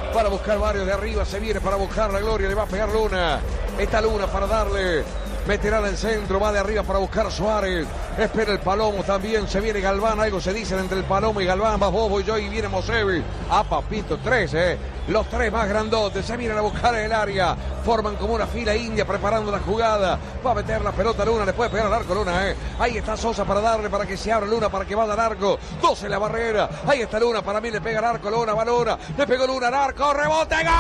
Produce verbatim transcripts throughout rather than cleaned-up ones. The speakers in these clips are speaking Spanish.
para buscar varios de arriba, se viene para buscar la Gloria, le va a pegar Luna. Está Luna para darle. Meterá en el centro, va de arriba para buscar Suárez. Espera el Palomo también. Se viene Galván. Algo se dicen entre el Palomo y Galván. Va Bobo y yo y viene Mosevi. Ah, papito, tres, eh. Los tres más grandotes. Se vienen a buscar en el área. Forman como una fila india preparando la jugada. Va a meter la pelota Luna. Le puede pegar al arco Luna, eh. Ahí está Sosa para darle, para que se abra Luna, para que vaya al arco. doce en la barrera. Ahí está Luna. Para mí le pega al arco Luna. Va Luna. Le pegó Luna al arco. Rebote. ¡Gol!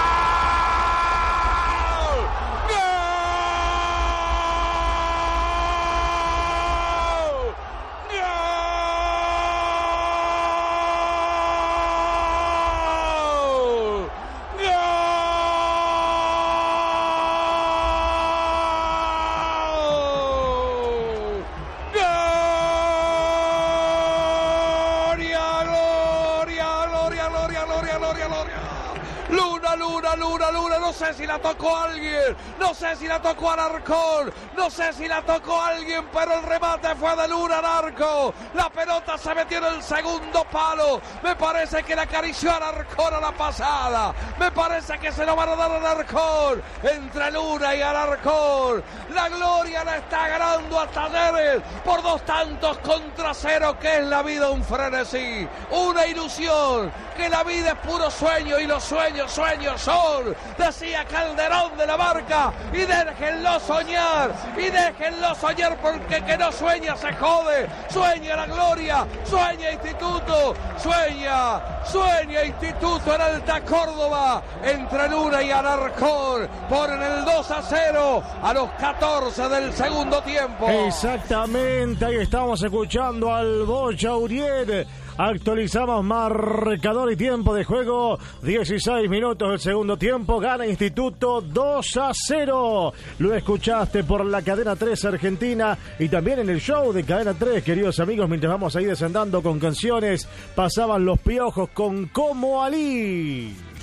Luna, Luna, Luna, Luna, no sé si la tocó alguien, no sé si la tocó Alarcón, no sé si la tocó alguien, pero el remate fue de Luna al arco, la pelota se metió en el segundo palo, me parece que le acarició a Alarcón a la pasada, me parece que se lo van a dar a Alarcón, entre Luna y Alarcón, la Gloria la está ganando a Talleres por dos tantos contra cero, que es la vida un frenesí, una ilusión, que la vida es puro sueño y los sueños, sueños son, decía Calderón de la Barca, y déjenlo soñar, y déjenlo soñar, porque que no sueña se jode, sueña la Gloria, sueña Instituto, sueña, sueña Instituto en Alta Córdoba, entre Luna y Alarcón, ponen el dos a cero a los catorce del segundo tiempo. Exactamente, ahí estamos escuchando al Bocha Uriel. Actualizamos marcador y tiempo de juego. dieciséis minutos del segundo tiempo. Gana Instituto dos a cero. Lo escuchaste por la Cadena tres Argentina y también en el show de Cadena tres, queridos amigos. Mientras vamos ahí desandando con canciones, pasaban Los Piojos con Como Ali.